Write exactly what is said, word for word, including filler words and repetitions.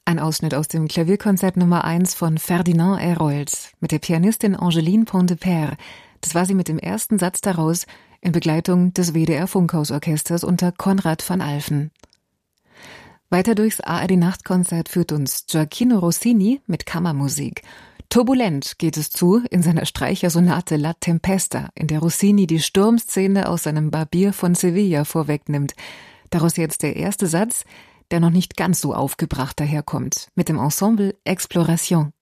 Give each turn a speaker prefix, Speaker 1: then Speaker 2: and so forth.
Speaker 1: Ein Ausschnitt aus dem Klavierkonzert Nummer eins von Ferdinand Hérold mit der Pianistin Angeline Pontepère. Das war sie mit dem ersten Satz daraus in Begleitung des W D R Funkhausorchesters unter Konrad van Alphen. Weiter durchs A R D-Nachtkonzert führt uns Gioacchino Rossini mit Kammermusik. Turbulent geht es zu in seiner Streichersonate La Tempesta, in der Rossini die Sturmszene aus seinem Barbier von Sevilla vorwegnimmt. Daraus jetzt der erste Satz, der noch nicht ganz so aufgebracht daherkommt, mit dem Ensemble Exploration.